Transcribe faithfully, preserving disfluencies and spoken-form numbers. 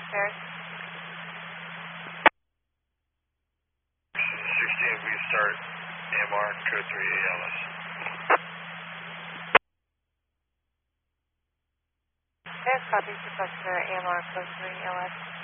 Bears. sixteen, we start A M R, code three A L S. Bears, copy, request for A M R, code three A L S.